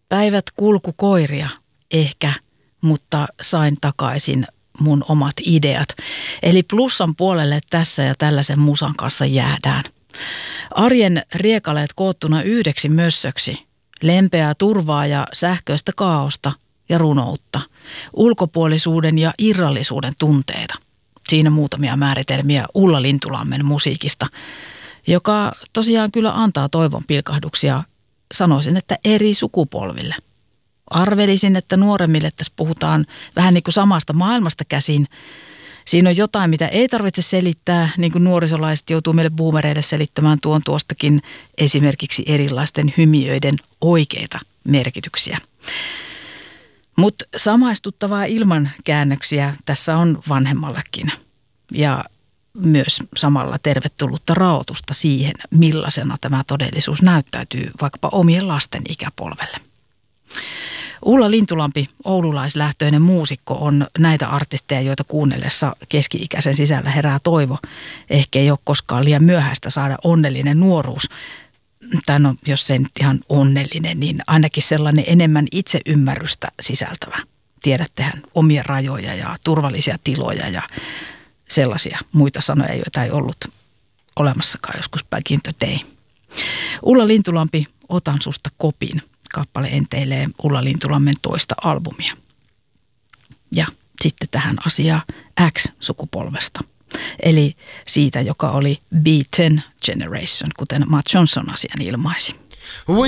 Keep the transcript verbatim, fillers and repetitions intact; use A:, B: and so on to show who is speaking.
A: Päivät kulku koiria ehkä, mutta sain takaisin mun omat ideat. Eli plussan puolelle tässä ja tällaisen musan kanssa jäädään. Arjen riekaleet koottuna yhdeksi mössöksi. Lempeää turvaa ja sähköistä kaaosta ja runoutta. Ulkopuolisuuden ja irrallisuuden tunteita. Siinä muutamia määritelmiä Ulla Lintulammen musiikista, joka tosiaan kyllä antaa toivon pilkahduksia, sanoisin, että eri sukupolville. Arvelisin, että nuoremmille tässä puhutaan vähän niin kuin samasta maailmasta käsin. Siinä on jotain, mitä ei tarvitse selittää, niin kuin nuorisolaiset joutuu meille boomereille selittämään tuon tuostakin esimerkiksi erilaisten hymiöiden oikeita merkityksiä. Mutta samaistuttavaa ilman käännöksiä tässä on vanhemmallakin ja myös samalla tervetullutta raotusta siihen, millaisena tämä todellisuus näyttäytyy vaikkapa omien lasten ikäpolvelle. Ulla Lintulampi, oululaislähtöinen muusikko, on näitä artisteja, joita kuunnellessa keski-ikäisen sisällä herää toivo. Ehkä ei ole koskaan liian myöhäistä saada onnellinen nuoruus. Tai no, jos ei nyt ihan onnellinen, niin ainakin sellainen enemmän itseymmärrystä sisältävä. Tiedättehän omia rajoja ja turvallisia tiloja ja sellaisia muita sanoja, joita ei ollut olemassakaan joskus back in the day. Ulla Lintulampi, Otan susta kopin. Kappale enteilee Ulla Lintulammen toista albumia. Ja sitten tähän asiaan X-sukupolvesta. Eli siitä, joka oli B ten Generation, kuten Matt Johnson asian ilmaisi.